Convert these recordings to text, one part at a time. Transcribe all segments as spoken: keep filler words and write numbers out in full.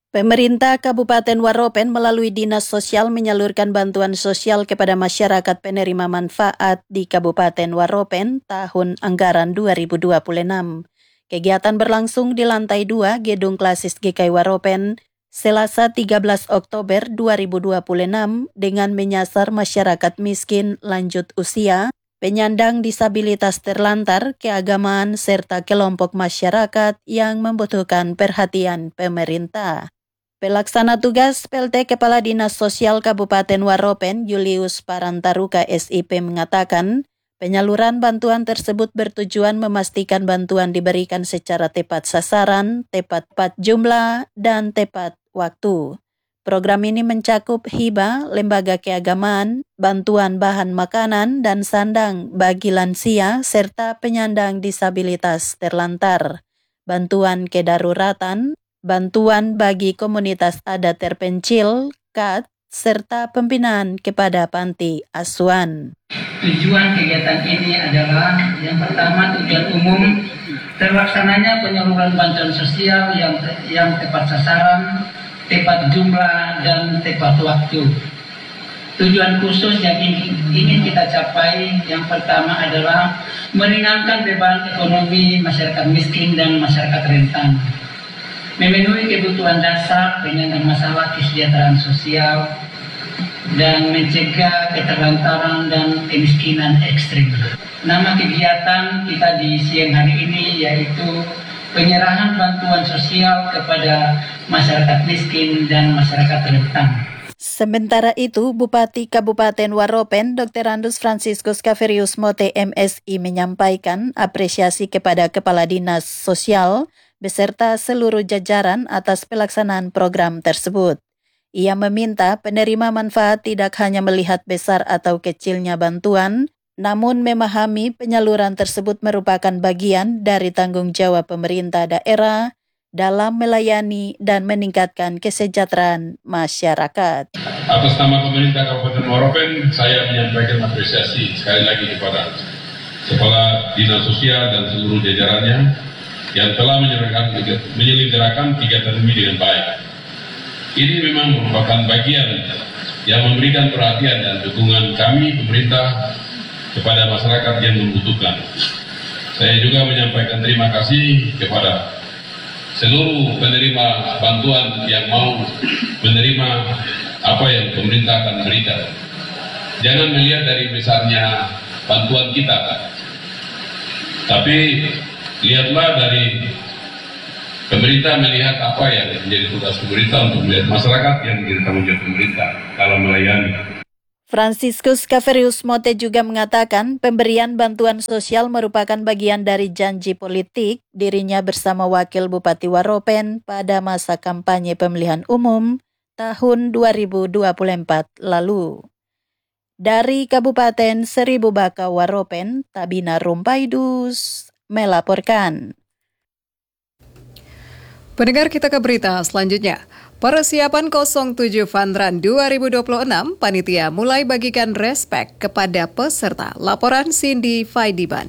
Pemerintah Kabupaten Waropen melalui Dinas Sosial menyalurkan bantuan sosial kepada masyarakat penerima manfaat di Kabupaten Waropen tahun anggaran dua ribu dua puluh enam. Kegiatan berlangsung di lantai dua Gedung Klasis G K I Waropen Selasa tiga belas Oktober dua ribu dua puluh enam dengan menyasar masyarakat miskin lanjut usia, penyandang disabilitas terlantar, keagamaan, serta kelompok masyarakat yang membutuhkan perhatian pemerintah. Pelaksana tugas P L T Kepala Dinas Sosial Kabupaten Waropen Julius Parantaruka S I P mengatakan, penyaluran bantuan tersebut bertujuan memastikan bantuan diberikan secara tepat sasaran, tepat jumlah, dan tepat waktu. Program ini mencakup hibah, lembaga keagamaan, bantuan bahan makanan dan sandang bagi lansia serta penyandang disabilitas terlantar, bantuan kedaruratan, bantuan bagi komunitas adat terpencil, K A D, serta pembinaan kepada panti asuhan. Tujuan kegiatan ini adalah yang pertama tujuan umum terlaksananya penyaluran bantuan sosial yang yang tepat sasaran, tepat jumlah, dan tepat waktu. Tujuan khusus yang ingin, ingin kita capai yang pertama adalah meringankan beban ekonomi masyarakat miskin dan masyarakat rentan, memenuhi kebutuhan dasar penyandang masalah kesejahteraan sosial, dan mencegah keterlantaran dan kemiskinan ekstrim. Nama kegiatan kita di siang hari ini yaitu penyerahan bantuan sosial kepada masyarakat miskin dan masyarakat rentan. Sementara itu, Bupati Kabupaten Waropen, Doktor Andus Franciscus Kaverius Mote M Si menyampaikan apresiasi kepada Kepala Dinas Sosial beserta seluruh jajaran atas pelaksanaan program tersebut. Ia meminta penerima manfaat tidak hanya melihat besar atau kecilnya bantuan, namun memahami penyaluran tersebut merupakan bagian dari tanggung jawab pemerintah daerah dalam melayani dan meningkatkan kesejahteraan masyarakat. Atas nama pemerintah Kabupaten Waropen, saya menyampaikan apresiasi sekali lagi kepada Kepala Dinas Sosial dan seluruh jajarannya yang telah menyelenggarakan kegiatan ini dengan baik. Ini memang merupakan bagian yang memberikan perhatian dan dukungan kami pemerintah kepada masyarakat yang membutuhkan. Saya juga menyampaikan terima kasih kepada seluruh penerima bantuan yang mau menerima apa yang pemerintah akan berikan. Jangan melihat dari besarnya bantuan kita, tapi lihatlah dari pemerintah melihat apa yang menjadi tugas pemerintah untuk melihat masyarakat yang menjadi tanggung jawab pemerintah dalam melayani. Franciscus Kaverius Mote juga mengatakan pemberian bantuan sosial merupakan bagian dari janji politik dirinya bersama Wakil Bupati Waropen pada masa kampanye pemilihan umum tahun dua ribu dua puluh empat lalu. Dari Kabupaten Seribu Baka Waropen, Tabina Rumpaidus melaporkan. Pendengar, kita ke berita selanjutnya. Persiapan nol tujuh Fun Run dua ribu dua puluh enam, panitia mulai bagikan respek kepada peserta. Laporan Cindy Faidiban.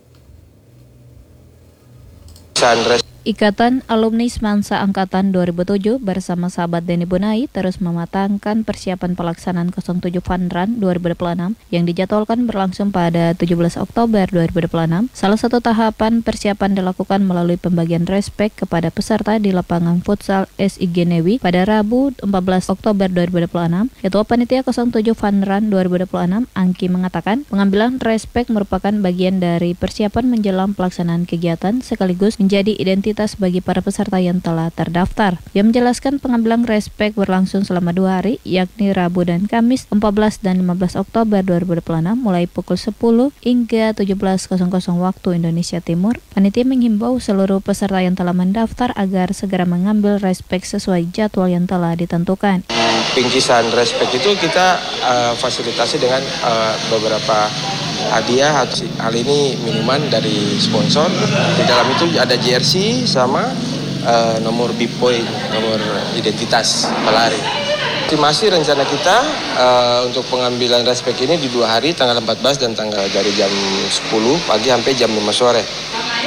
Ikatan Alumni Semansa Angkatan dua ribu tujuh bersama sahabat Denny Bunai terus mematangkan persiapan pelaksanaan nol tujuh Fun Run dua ribu dua puluh enam yang dijadwalkan berlangsung pada tujuh belas Oktober dua ribu dua puluh enam. Salah satu tahapan persiapan dilakukan melalui pembagian respek kepada peserta di lapangan futsal S I Genewi pada Rabu empat belas Oktober dua ribu dua puluh enam. Ketua Panitia nol tujuh Fun Run dua ribu dua puluh enam, Angki, mengatakan pengambilan respek merupakan bagian dari persiapan menjelang pelaksanaan kegiatan sekaligus menjadi identitas bagi para peserta yang telah terdaftar. Ia menjelaskan pengambilan respek berlangsung selama dua hari, yakni Rabu dan Kamis empat belas dan lima belas Oktober dua ribu dua puluh enam mulai pukul sepuluh hingga tujuh belas waktu Indonesia Timur. Panitia menghimbau seluruh peserta yang telah mendaftar agar segera mengambil respek sesuai jadwal yang telah ditentukan. Bingkisan respek itu kita uh, fasilitasi dengan uh, beberapa hadiah. Hal ini minuman dari sponsor. Di dalam itu ada jersey sama uh, nomor B-point, nomor identitas pelari. Estimasi rencana kita uh, untuk pengambilan respek ini di dua hari, tanggal empat belas dan tanggal dari jam sepuluh pagi sampai jam lima sore.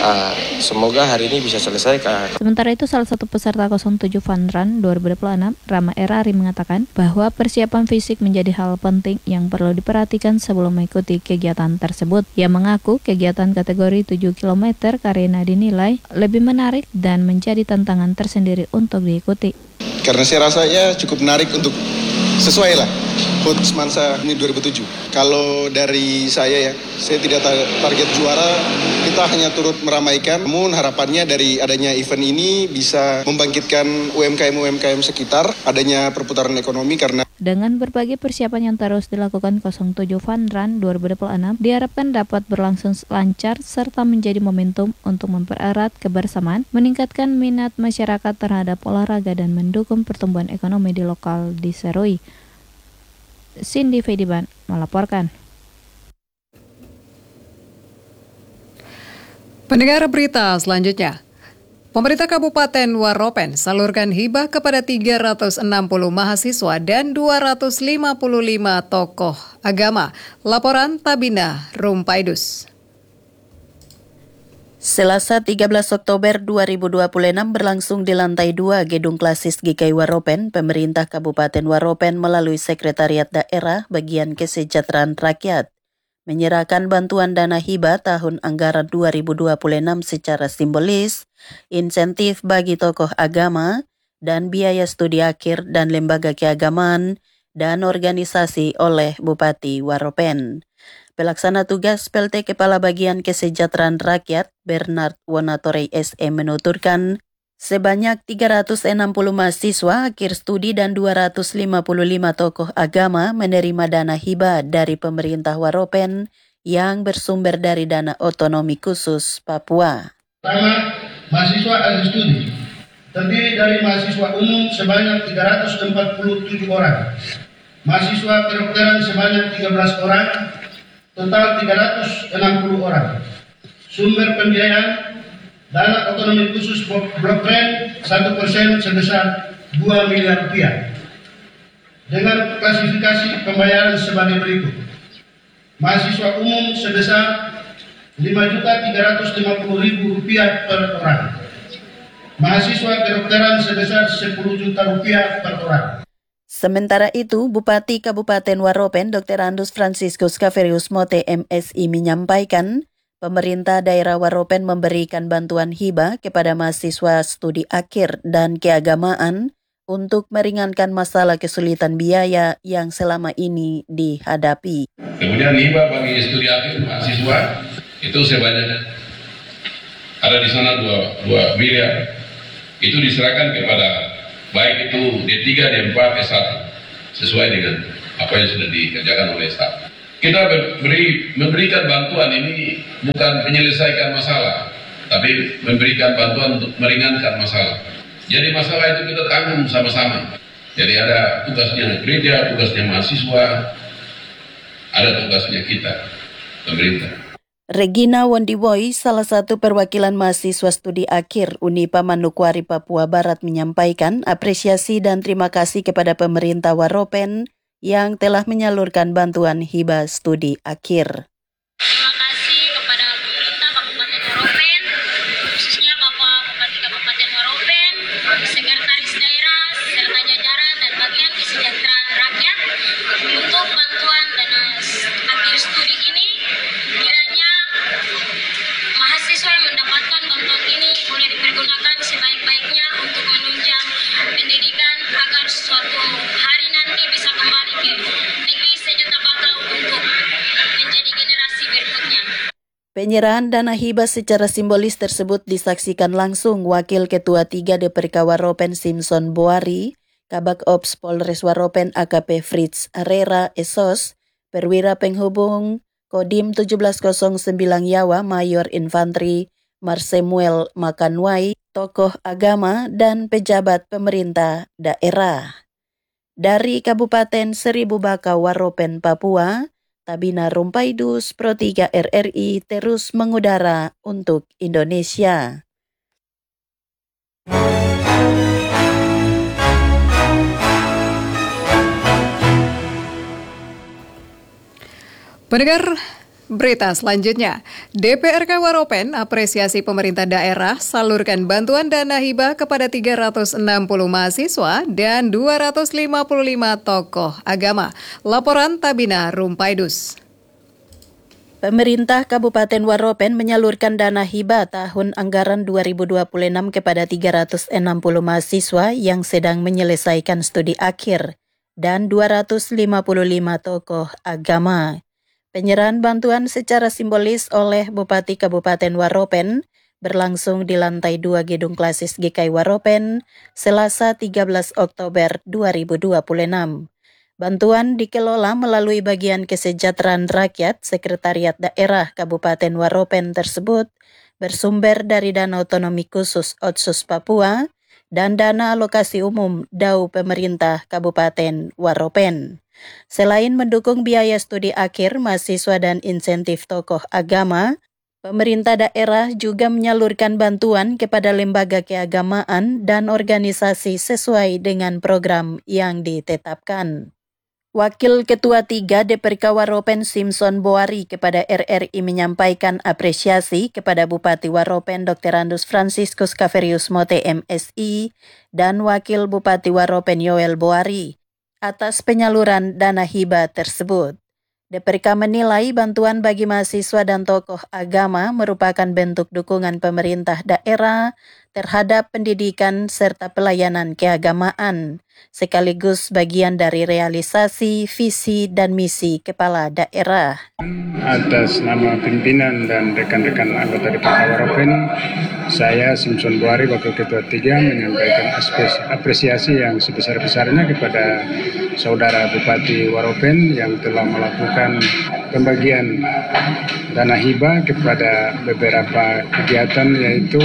uh, semoga hari ini bisa selesai. Ke... Sementara itu, salah satu peserta nol tujuh Fun Run dua ribu dua puluh enam, Rama Erari, mengatakan bahwa persiapan fisik menjadi hal penting yang perlu diperhatikan sebelum mengikuti kegiatan tersebut. Ia mengaku kegiatan kategori tujuh kilometer karena dinilai lebih menarik dan menjadi tantangan tersendiri untuk diikuti. Karena saya rasa ya cukup menarik untuk sesuai lah H U T Mansa ini dua ribu tujuh. Kalau dari saya ya, saya tidak target juara, kita hanya turut meramaikan. Namun harapannya dari adanya event ini bisa membangkitkan U M K M-U M K M sekitar, adanya perputaran ekonomi karena dengan berbagai persiapan yang terus dilakukan nol tujuh Fun Run dua ribu dua puluh enam diharapkan dapat berlangsung lancar serta menjadi momentum untuk mempererat kebersamaan, meningkatkan minat masyarakat terhadap olahraga dan mendukung pertumbuhan ekonomi di lokal di Serui. Cindy Fediban melaporkan. Pendengar berita selanjutnya. Pemerintah Kabupaten Waropen salurkan hibah kepada tiga ratus enam puluh mahasiswa dan dua ratus lima puluh lima tokoh agama. Laporan Tabina Rumpaidus. Selasa tiga belas Oktober dua ribu dua puluh enam berlangsung di lantai dua Gedung Klasis G K I Waropen, pemerintah Kabupaten Waropen melalui Sekretariat Daerah Bagian Kesejahteraan Rakyat menyerahkan bantuan dana hibah tahun anggaran dua ribu dua puluh enam secara simbolis, insentif bagi tokoh agama, dan biaya studi akhir dan lembaga keagamaan dan organisasi oleh Bupati Waropen. Pelaksana tugas P L T Kepala Bagian Kesejahteraan Rakyat Bernard Wonatorey S M menuturkan sebanyak tiga ratus enam puluh mahasiswa akhir studi dan dua ratus lima puluh lima tokoh agama menerima dana hibah dari pemerintah Waropen yang bersumber dari dana otonomi khusus Papua. Pertama, mahasiswa akhir studi terdiri dari mahasiswa umum sebanyak tiga ratus empat puluh tujuh orang, mahasiswa kedokteran sebanyak tiga belas orang, total tiga ratus enam puluh orang. Sumber pembiayaan dana otonomi khusus Blok Rem satu persen sebesar dua miliar rupiah. Dengan klasifikasi pembayaran sebagai berikut. Mahasiswa umum sebesar lima juta tiga ratus lima puluh ribu rupiah per orang. Mahasiswa kedokteran sebesar sepuluh juta rupiah per orang. Sementara itu, Bupati Kabupaten Waropen Doktor Andus Franciscus Kaverius Mote M Si menyampaikan, pemerintah daerah Waropen memberikan bantuan hibah kepada mahasiswa studi akhir dan keagamaan untuk meringankan masalah kesulitan biaya yang selama ini dihadapi. Kemudian hibah bagi studi akhir mahasiswa itu sebanyak ada di sana dua miliar. Itu diserahkan kepada baik itu D tiga, D empat, S satu sesuai dengan apa yang sudah dikerjakan oleh staf. Kita beri, memberikan bantuan ini bukan menyelesaikan masalah, tapi memberikan bantuan untuk meringankan masalah. Jadi masalah itu kita tanggung sama-sama. Jadi ada tugasnya gereja, tugasnya mahasiswa, ada tugasnya kita, pemerintah. Regina Wondiboy, salah satu perwakilan mahasiswa studi akhir Unipa Manokwari Papua Barat menyampaikan apresiasi dan terima kasih kepada pemerintah Waropen yang telah menyalurkan bantuan hibah studi akhir. Terima kasih kepada pemerintah Kabupaten Waropen, khususnya Bapak Bupati Kabupaten Waropen, Sekretaris Daerah, serta jajaran dan bagian kesejahteraan rakyat untuk bantuan dana akhir studi ini. Kiranya mahasiswa yang mendapatkan bantuan ini boleh dipergunakan sebaik-baiknya untuk menunjang pendidikan agar suatu hari nanti bisa kembali ke negeri sejuta bakau untuk menjadi generasi berikutnya. Penyerahan dana hibah secara simbolis tersebut disaksikan langsung Wakil Ketua tiga D P R K Waropen Simpson Boari, Kabak Ops Polres Waropen A K P Fritz Arera Esos, Perwira Penghubung Kodim tujuh belas nol sembilan Yawa Mayor Infantri Marsemuel Makanwai, tokoh agama dan pejabat pemerintah daerah. Dari Kabupaten Seribu Bakau Waropen Papua, Tabina Rumpaidus Pro tiga R R I terus mengudara untuk Indonesia. Pendengar, Berita selanjutnya, D P R K Waropen apresiasi pemerintah daerah salurkan bantuan dana hibah kepada tiga ratus enam puluh mahasiswa dan dua ratus lima puluh lima tokoh agama. Laporan Tabina Rumpaidus. Pemerintah Kabupaten Waropen menyalurkan dana hibah tahun anggaran dua ribu dua puluh enam kepada tiga ratus enam puluh mahasiswa yang sedang menyelesaikan studi akhir dan dua ratus lima puluh lima tokoh agama. Penyerahan bantuan secara simbolis oleh Bupati Kabupaten Waropen berlangsung di lantai dua Gedung Klasis G K I Waropen, Selasa tiga belas Oktober dua ribu dua puluh enam. Bantuan dikelola melalui Bagian Kesejahteraan Rakyat Sekretariat Daerah Kabupaten Waropen tersebut bersumber dari Dana Otonomi Khusus Otsus Papua dan Dana Alokasi Umum D A U Pemerintah Kabupaten Waropen. Selain mendukung biaya studi akhir mahasiswa dan insentif tokoh agama, pemerintah daerah juga menyalurkan bantuan kepada lembaga keagamaan dan organisasi sesuai dengan program yang ditetapkan. Wakil Ketua tiga D P R K Waropen Simpson Boari kepada R R I menyampaikan apresiasi kepada Bupati Waropen Doktor Andus Franciscus Kaverius Mote M Si dan Wakil Bupati Waropen Yoel Boari atas penyaluran dana hibah tersebut. D P R K menilai bantuan bagi mahasiswa dan tokoh agama merupakan bentuk dukungan pemerintah daerah terhadap pendidikan serta pelayanan keagamaan, sekaligus bagian dari realisasi visi dan misi kepala daerah. Atas nama pimpinan dan rekan-rekan anggota D P R K Waropen, saya Simpson Boari, Wakil Ketua tiga, menyampaikan apresiasi yang sebesar-besarnya kepada Saudara Bupati Waropen yang telah melakukan pembagian dana hibah kepada beberapa kegiatan, yaitu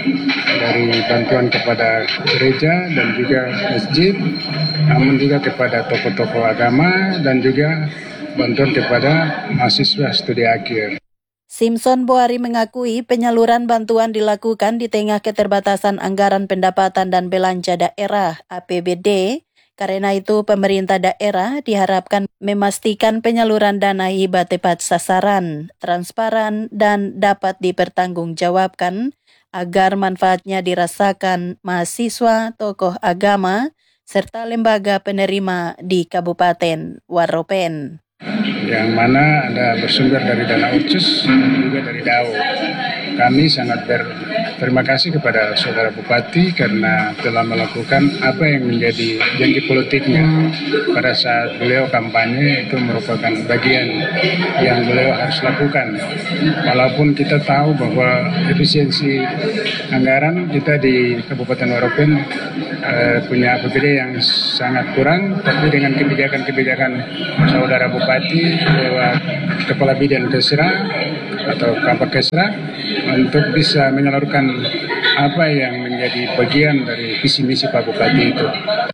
dari bantuan kepada gereja dan juga masjid, namun juga kepada tokoh-tokoh agama dan juga bantuan kepada mahasiswa studi akhir. Simpson Boari mengakui penyaluran bantuan dilakukan di tengah keterbatasan anggaran pendapatan dan belanja daerah A P B D. Karena itu pemerintah daerah diharapkan memastikan penyaluran dana hibah tepat sasaran, transparan, dan dapat dipertanggungjawabkan agar manfaatnya dirasakan mahasiswa, tokoh agama, serta lembaga penerima di Kabupaten Waropen. Yang mana ada bersumber dari dana Otsus dan juga dari D A U. Kami sangat berterima kasih kepada Saudara Bupati karena telah melakukan apa yang menjadi janji politiknya pada saat beliau kampanye. Itu merupakan bagian yang beliau harus lakukan. Walaupun kita tahu bahwa efisiensi anggaran kita di Kabupaten Waropen eh, punya A P B D yang sangat kurang, tapi dengan kebijakan-kebijakan Saudara Bupati lewat Kepala Bidang Kesra atau Kapak Kesra untuk bisa menyalurkan apa yang menjadi bagian dari visi misi Pak Bupati itu.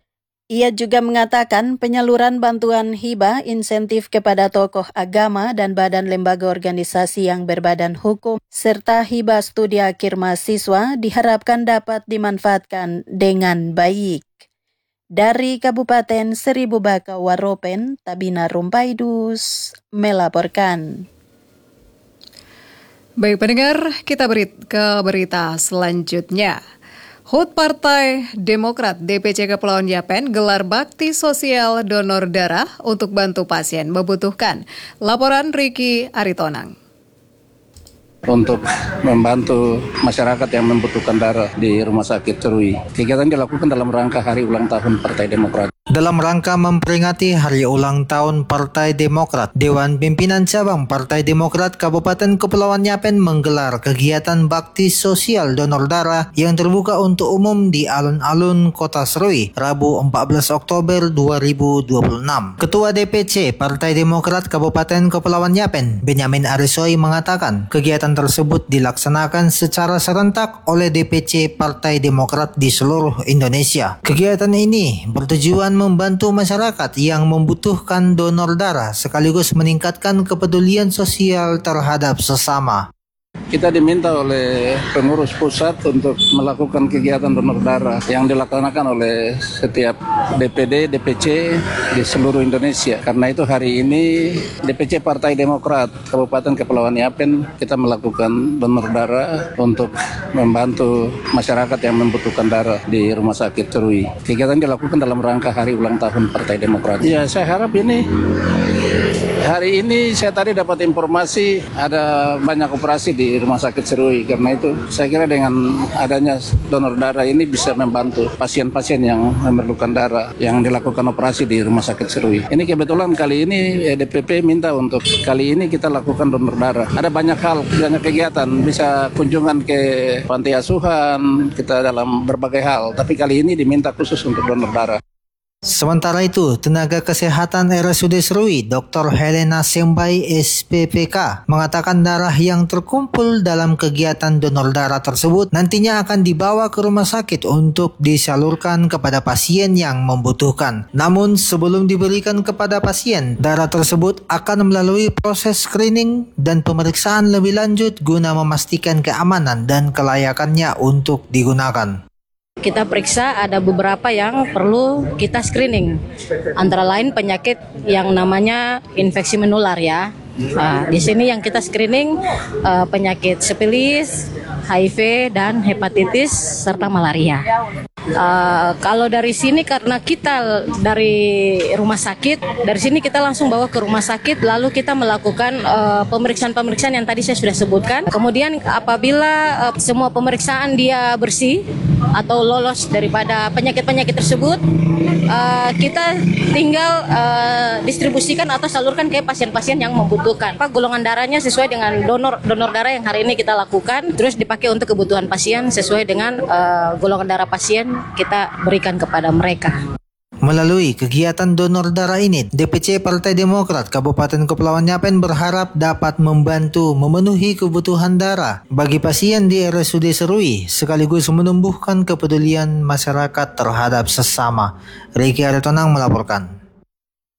Ia juga mengatakan penyaluran bantuan hibah insentif kepada tokoh agama dan badan lembaga organisasi yang berbadan hukum serta hibah studi akhir mahasiswa diharapkan dapat dimanfaatkan dengan baik. Dari Kabupaten Seribu Baka Waropen, Tabina Rumpaidus melaporkan. Baik pendengar, kita beri ke berita selanjutnya. H U T Partai Demokrat D P C Kepulauan Yapen gelar bakti sosial donor darah untuk bantu pasien membutuhkan. Laporan Ricky Aritonang. Untuk membantu masyarakat yang membutuhkan darah di Rumah Sakit Cerui. Kegiatan dilakukan dalam rangka hari ulang tahun Partai Demokrat. Dalam rangka memperingati hari ulang tahun Partai Demokrat, Dewan Pimpinan Cabang Partai Demokrat Kabupaten Kepulauan Yapen menggelar kegiatan bakti sosial donor darah yang terbuka untuk umum di alun-alun Kota Serui, Rabu empat belas Oktober dua ribu dua puluh enam. Ketua D P C Partai Demokrat Kabupaten Kepulauan Yapen, Benyamin Arisoi mengatakan, kegiatan tersebut dilaksanakan secara serentak oleh D P C Partai Demokrat di seluruh Indonesia. Kegiatan ini bertujuan membantu masyarakat yang membutuhkan donor darah sekaligus meningkatkan kepedulian sosial terhadap sesama. Kita diminta oleh pengurus pusat untuk melakukan kegiatan donor darah yang dilaksanakan oleh setiap D P D, D P C di seluruh Indonesia. Karena itu hari ini D P C Partai Demokrat Kabupaten Kepulauan Yapen kita melakukan donor darah untuk membantu masyarakat yang membutuhkan darah di Rumah Sakit Cerui. Kegiatan dilakukan dalam rangka hari ulang tahun Partai Demokrat. Ya, saya harap ini hari ini saya tadi dapat informasi ada banyak operasi di Rumah Sakit Cerui. Karena itu saya kira dengan adanya donor darah ini bisa membantu pasien-pasien yang memerlukan darah yang dilakukan operasi di Rumah Sakit Cerui. Ini kebetulan kali ini D P P minta untuk kali ini kita lakukan donor darah. Ada banyak hal, banyak kegiatan, bisa kunjungan ke panti asuhan, kita dalam berbagai hal. Tapi kali ini diminta khusus untuk donor darah. Sementara itu, tenaga kesehatan R S U D Cerui, Doktor Helena Sembai S P P K, mengatakan darah yang terkumpul dalam kegiatan donor darah tersebut nantinya akan dibawa ke rumah sakit untuk disalurkan kepada pasien yang membutuhkan. Namun, sebelum diberikan kepada pasien, darah tersebut akan melalui proses screening dan pemeriksaan lebih lanjut guna memastikan keamanan dan kelayakannya untuk digunakan. Kita periksa ada beberapa yang perlu kita screening, antara lain penyakit yang namanya infeksi menular ya. Nah, di sini yang kita screening uh, penyakit sifilis, H I V dan hepatitis serta malaria. Uh, kalau dari sini karena kita dari rumah sakit, dari sini kita langsung bawa ke rumah sakit, lalu kita melakukan uh, pemeriksaan-pemeriksaan yang tadi saya sudah sebutkan. Kemudian apabila uh, semua pemeriksaan dia bersih atau lolos daripada penyakit-penyakit tersebut, uh, kita tinggal uh, distribusikan atau salurkan ke pasien-pasien yang membutuhkan. Pak, golongan darahnya sesuai dengan donor donor darah yang hari ini kita lakukan, terus dipakai untuk kebutuhan pasien sesuai dengan uh, golongan darah pasien kita berikan kepada mereka. Melalui kegiatan donor darah ini, D P C Partai Demokrat Kabupaten Kepulauan Yapen berharap dapat membantu memenuhi kebutuhan darah bagi pasien di R S U D Cerui, sekaligus menumbuhkan kepedulian masyarakat terhadap sesama. Ricky Aritonang melaporkan.